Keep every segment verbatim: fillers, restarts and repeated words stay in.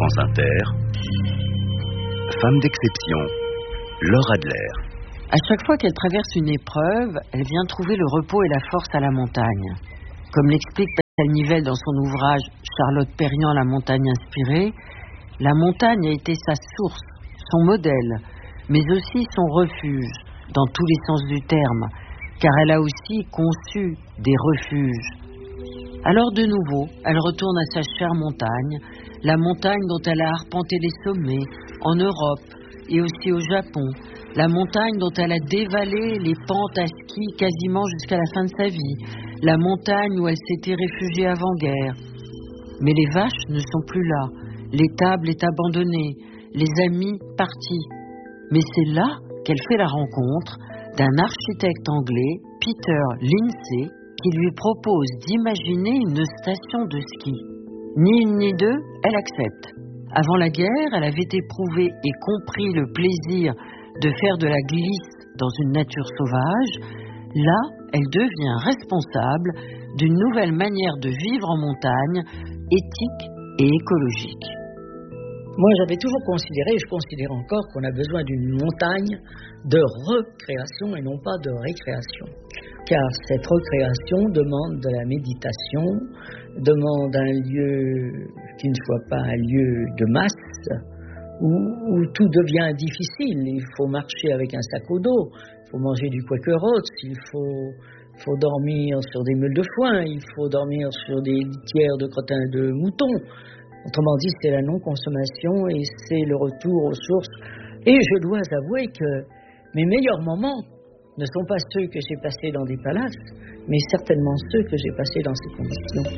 France Inter, femme d'exception, Laure Adler. À chaque fois qu'elle traverse une épreuve, elle vient trouver le repos et la force à la montagne. Comme l'explique Pascal Nivelle dans son ouvrage Charlotte Perriand, La montagne inspirée, la montagne a été sa source, son modèle, mais aussi son refuge, dans tous les sens du terme, car elle a aussi conçu des refuges. Alors de nouveau, elle retourne à sa chère montagne, la montagne dont elle a arpenté les sommets, en Europe et aussi au Japon, la montagne dont elle a dévalé les pentes à ski quasiment jusqu'à la fin de sa vie, la montagne où elle s'était réfugiée avant-guerre. Mais les vaches ne sont plus là, l'étable est abandonnée, les amis partis. Mais c'est là qu'elle fait la rencontre d'un architecte anglais, Peter Lindsay, qui lui propose d'imaginer une station de ski. Ni une ni deux, elle accepte. Avant la guerre, elle avait éprouvé et compris le plaisir de faire de la glisse dans une nature sauvage. Là, elle devient responsable d'une nouvelle manière de vivre en montagne, éthique et écologique. Moi, j'avais toujours considéré, et je considère encore, qu'on a besoin d'une montagne de recréation et non pas de récréation. Car cette recréation demande de la méditation, demande un lieu qui ne soit pas un lieu de masse, où, où tout devient difficile. Il faut marcher avec un sac au dos, il faut manger du Quaker Oats, il faut, faut dormir sur des meules de foin, il faut dormir sur des litières de crottins de mouton. Autrement dit, c'est la non-consommation et c'est le retour aux sources. Et je dois avouer que mes meilleurs moments ne sont pas ceux que j'ai passés dans des palaces, mais certainement ceux que j'ai passés dans ces conditions.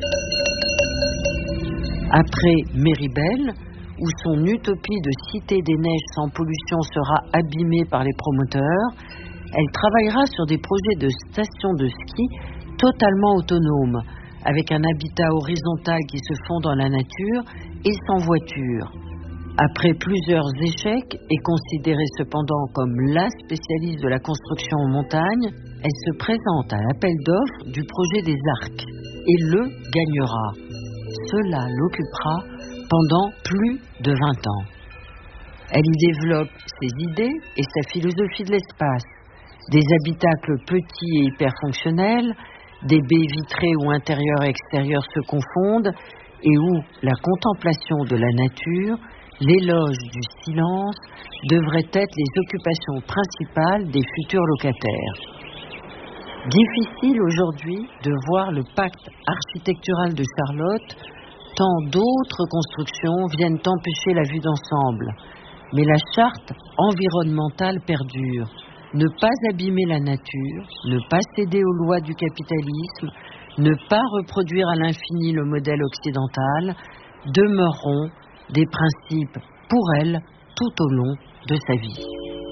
Après Méribel, où son utopie de cité des neiges sans pollution sera abîmée par les promoteurs, elle travaillera sur des projets de stations de ski totalement autonomes, avec un habitat horizontal qui se fond dans la nature et sans voiture. Après plusieurs échecs et considérée cependant comme la spécialiste de la construction en montagne, elle se présente à l'appel d'offres du projet des Arcs et le gagnera. Cela l'occupera pendant plus de vingt ans. Elle y développe ses idées et sa philosophie de l'espace. Des habitacles petits et hyper fonctionnels, des baies vitrées où intérieur et extérieur se confondent et où la contemplation de la nature, l'éloge du silence devraient être les occupations principales des futurs locataires. Difficile aujourd'hui de voir le pacte architectural de Charlotte, tant d'autres constructions viennent empêcher la vue d'ensemble. Mais la charte environnementale perdure. Ne pas abîmer la nature, ne pas céder aux lois du capitalisme, ne pas reproduire à l'infini le modèle occidental, demeureront des principes pour elle tout au long de sa vie.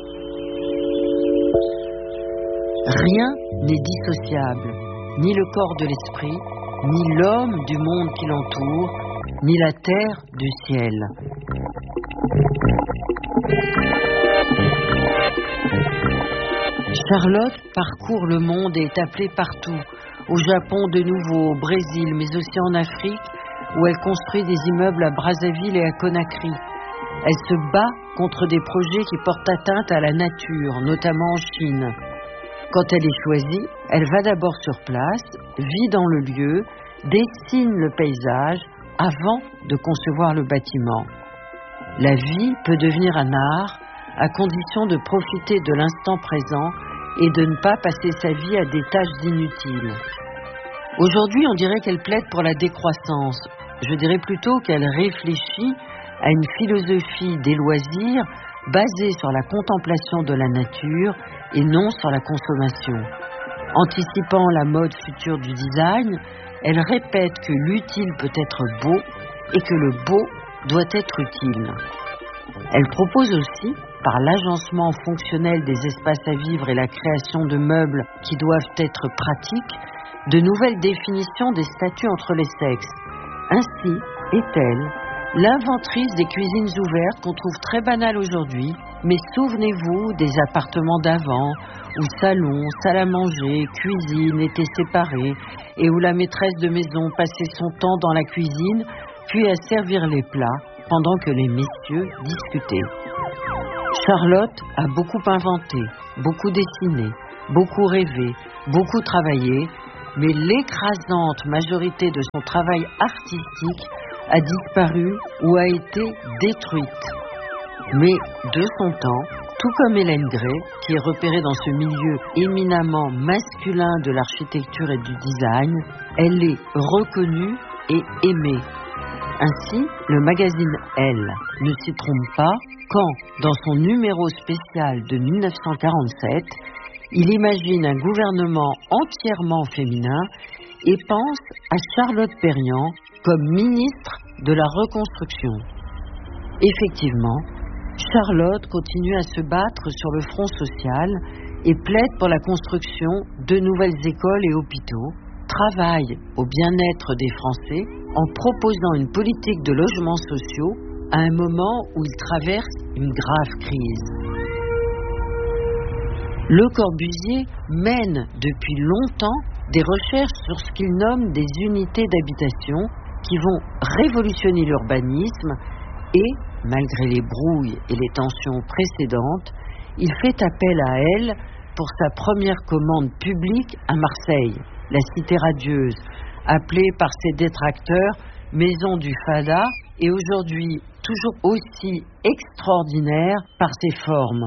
Rien n'est dissociable, ni le corps de l'esprit, ni l'homme du monde qui l'entoure, ni la terre du ciel. Charlotte parcourt le monde et est appelée partout, au Japon de nouveau, au Brésil, mais aussi en Afrique, où elle construit des immeubles à Brazzaville et à Conakry. Elle se bat contre des projets qui portent atteinte à la nature, notamment en Chine. Quand elle est choisie, elle va d'abord sur place, vit dans le lieu, dessine le paysage avant de concevoir le bâtiment. La vie peut devenir un art à condition de profiter de l'instant présent et de ne pas passer sa vie à des tâches inutiles. Aujourd'hui, on dirait qu'elle plaide pour la décroissance. Je dirais plutôt qu'elle réfléchit à une philosophie des loisirs basée sur la contemplation de la nature et non sur la consommation. Anticipant la mode future du design, elle répète que l'utile peut être beau et que le beau doit être utile. Elle propose aussi, par l'agencement fonctionnel des espaces à vivre et la création de meubles qui doivent être pratiques, de nouvelles définitions des statuts entre les sexes. Ainsi est-elle l'inventrice des cuisines ouvertes qu'on trouve très banales aujourd'hui, mais souvenez-vous des appartements d'avant, où salon, salle à manger, cuisine étaient séparés, et où la maîtresse de maison passait son temps dans la cuisine, puis à servir les plats pendant que les messieurs discutaient. Charlotte a beaucoup inventé, beaucoup dessiné, beaucoup rêvé, beaucoup travaillé, mais l'écrasante majorité de son travail artistique a disparu ou a été détruite. Mais de son temps, tout comme Hélène Gray, qui est repérée dans ce milieu éminemment masculin de l'architecture et du design, elle est reconnue et aimée. Ainsi, le magazine Elle ne s'y trompe pas quand, dans son numéro spécial de mille neuf cent quarante-sept, il imagine un gouvernement entièrement féminin et pense à Charlotte Perriand comme ministre de la Reconstruction. Effectivement, Charlotte continue à se battre sur le front social et plaide pour la construction de nouvelles écoles et hôpitaux, travaille au bien-être des Français en proposant une politique de logements sociaux à un moment où ils traversent une grave crise. Le Corbusier mène depuis longtemps des recherches sur ce qu'il nomme des unités d'habitation qui vont révolutionner l'urbanisme et, malgré les brouilles et les tensions précédentes, il fait appel à elle pour sa première commande publique à Marseille, la Cité radieuse, appelée par ses détracteurs Maison du Fada et aujourd'hui toujours aussi extraordinaire par ses formes.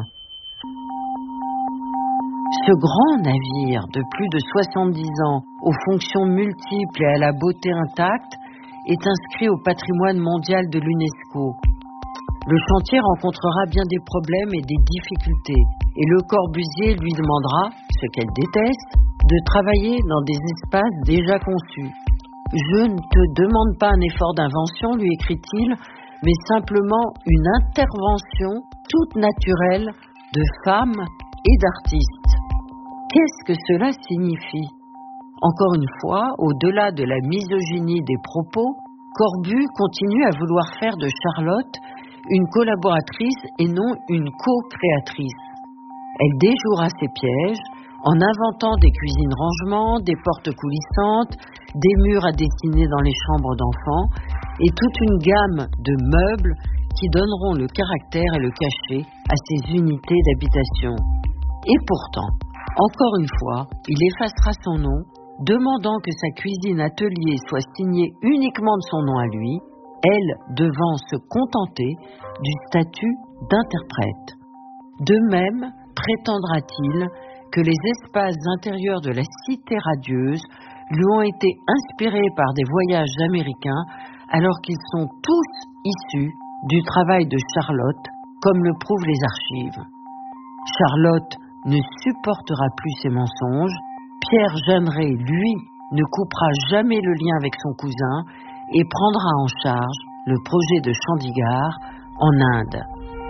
Ce grand navire de plus de soixante-dix ans, aux fonctions multiples et à la beauté intacte, est inscrit au patrimoine mondial de l'UNESCO. Le chantier rencontrera bien des problèmes et des difficultés, et Le Corbusier lui demandera, ce qu'elle déteste, de travailler dans des espaces déjà conçus. « Je ne te demande pas un effort d'invention, lui écrit-il, mais simplement une intervention toute naturelle de femmes et d'artistes. » Qu'est-ce que cela signifie ? Encore une fois, au-delà de la misogynie des propos, Corbu continue à vouloir faire de Charlotte une collaboratrice et non une co-créatrice. Elle déjouera ses pièges en inventant des cuisines rangements, des portes coulissantes, des murs à dessiner dans les chambres d'enfants et toute une gamme de meubles qui donneront le caractère et le cachet à ces unités d'habitation. Et pourtant, encore une fois, il effacera son nom, demandant que sa cuisine atelier soit signée uniquement de son nom à lui, elle devant se contenter du statut d'interprète. De même, prétendra-t-il que les espaces intérieurs de la Cité radieuse lui ont été inspirés par des voyages américains alors qu'ils sont tous issus du travail de Charlotte, comme le prouvent les archives. Charlotte ne supportera plus ces mensonges. Pierre Jeanneret, lui, ne coupera jamais le lien avec son cousin et prendra en charge le projet de Chandigarh en Inde.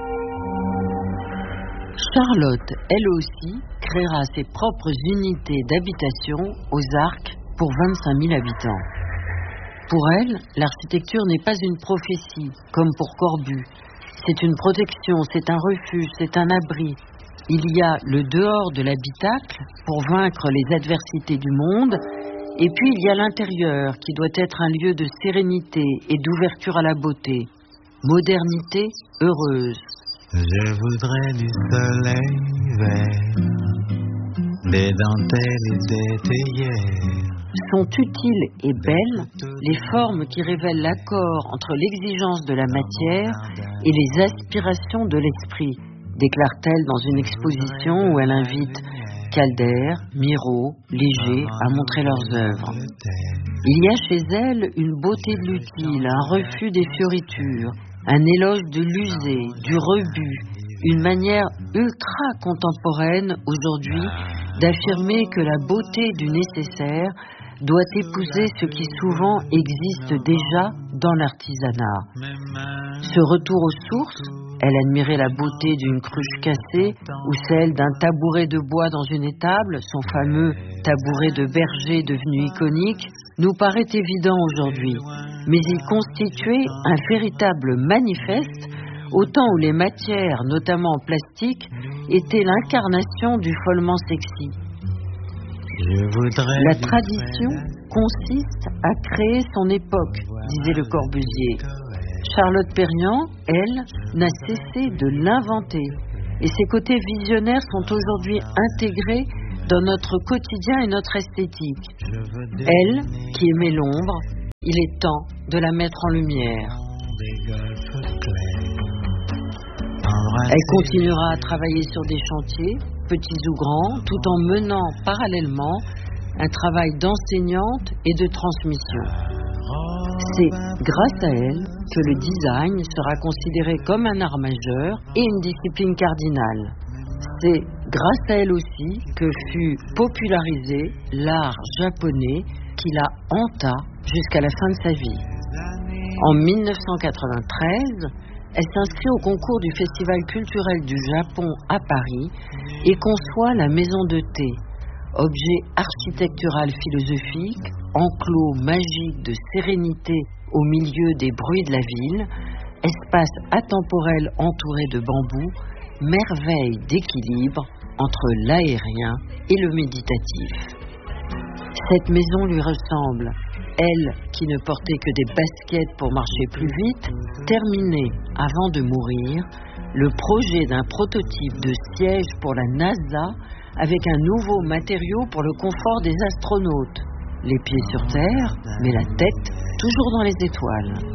Charlotte, elle aussi, créera ses propres unités d'habitation aux Arcs pour vingt-cinq mille habitants. Pour elle, l'architecture n'est pas une prophétie, comme pour Corbu. C'est une protection, c'est un refuge, c'est un abri. Il y a le dehors de l'habitacle pour vaincre les adversités du monde, et puis il y a l'intérieur qui doit être un lieu de sérénité et d'ouverture à la beauté. Modernité heureuse. Je voudrais du soleil vert, des dentelles et des théières. Sont utiles et belles les formes qui révèlent l'accord entre l'exigence de la matière et les aspirations de l'esprit, déclare-t-elle dans une exposition où elle invite Calder, Miro, Léger à montrer leurs œuvres. Il y a chez elle une beauté de l'utile, un refus des fioritures, un éloge de l'usé, du rebut, une manière ultra contemporaine aujourd'hui d'affirmer que la beauté du nécessaire doit épouser ce qui souvent existe déjà dans l'artisanat. Ce retour aux sources, elle admirait la beauté d'une cruche cassée ou celle d'un tabouret de bois dans une étable, son fameux tabouret de berger devenu iconique, nous paraît évident aujourd'hui, mais il constituait un véritable manifeste au temps où les matières, notamment en plastique, étaient l'incarnation du follement sexy. La tradition consiste à créer son époque, disait Le Corbusier. Charlotte Perriand, elle, n'a cessé de l'inventer. Et ses côtés visionnaires sont aujourd'hui intégrés dans notre quotidien et notre esthétique. Elle, qui aimait l'ombre, il est temps de la mettre en lumière. Elle continuera à travailler sur des chantiers, petits ou grands, tout en menant parallèlement un travail d'enseignante et de transmission. C'est grâce à elle que le design sera considéré comme un art majeur et une discipline cardinale. C'est grâce à elle aussi que fut popularisé l'art japonais qui la hanta jusqu'à la fin de sa vie. En mille neuf cent quatre-vingt-treize, elle s'inscrit au concours du Festival culturel du Japon à Paris et conçoit la maison de thé, objet architectural philosophique, enclos magique de sérénité au milieu des bruits de la ville, espace atemporel entouré de bambous, merveille d'équilibre entre l'aérien et le méditatif. Cette maison lui ressemble, elle qui ne portait que des baskets pour marcher plus vite, terminait avant de mourir le projet d'un prototype de siège pour la NASA avec un nouveau matériau pour le confort des astronautes. Les pieds sur terre, mais la tête toujours dans les étoiles.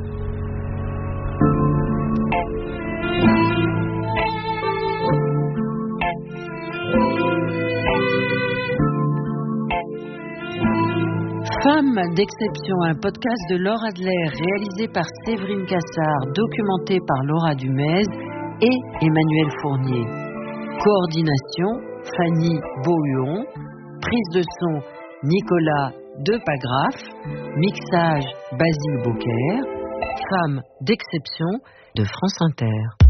Femme d'exception, un podcast de Laure Adler réalisé par Séverine Cassard, documenté par Laura Dumez et Emmanuel Fournier. Coordination, Fanny Beauhuon. Prise de son, Nicolas Depagraf. Mixage, Basile Beaucaire. Femme d'exception de France Inter.